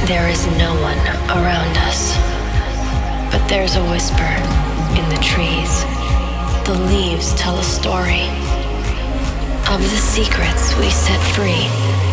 There is no one around us, but there's a whisper in the trees. The leaves tell a story of the secrets we set free.